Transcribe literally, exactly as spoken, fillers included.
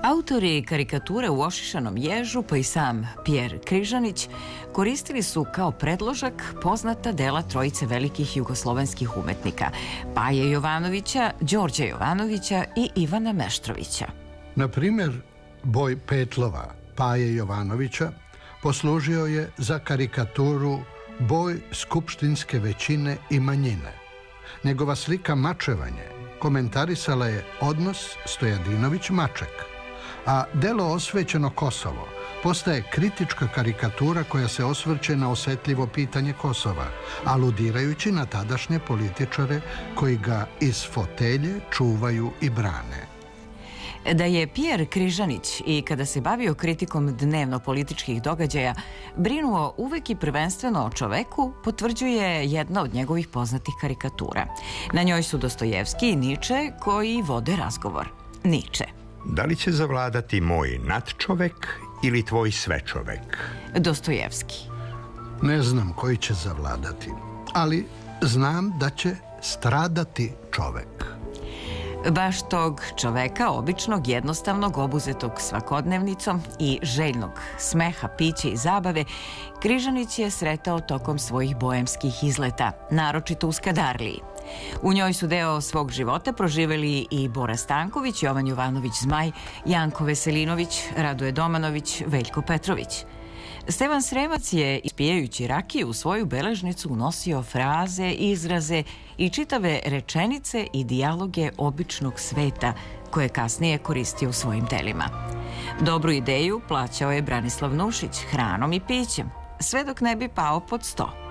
Autori karikature u ošišanom ježu, pa i sam Pjer Križanić, koristili su kao predložak poznata dela trojice velikih jugoslovenskih umetnika Paje Jovanovića, Đorđa Jovanovića i Ivana Meštrovića. Na primjer, boj Petlova Paje Jovanovića poslužio je za karikaturu boj skupštinske većine i manjine. Njegova slika Mačevanje komentarisala je odnos Stojadinović-Maček, a delo Osvećeno Kosovo postaje kritička karikatura koja se osvrće na osetljivo pitanje Kosova, aludirajući na tadašnje političare koji ga iz fotelje čuvaju i brane. Da je Pjer Križanić i kada se bavio kritikom dnevno-političkih događaja brinuo uvek i prvenstveno o čoveku, potvrđuje jedna od njegovih poznatih karikatura. Na njoj su Dostojevski i Niče koji vode razgovor. Niče: da li će zavladati moj nadčovek ili tvoj svečovek? Dostojevski: ne znam koji će zavladati, ali znam da će stradati čovek. Baš tog čoveka, običnog, jednostavnog, obuzetog svakodnevnicom i željnog smeha, pića i zabave, Križanić je sretao tokom svojih boemskih izleta, naročito u Skadarliji. U njoj su deo svog života proživeli i Bora Stanković, Jovan Jovanović Zmaj, Janko Veselinović, Radoje Domanović, Veljko Petrović. Stevan Sremac je, ispijajući rakiju, u svoju beležnicu unosio fraze, izraze i čitave rečenice i dijaloge običnog sveta, koje kasnije koristio u svojim delima. Dobru ideju plaćao je Branislav Nušić hranom i pićem, sve dok ne bi pao pod sto.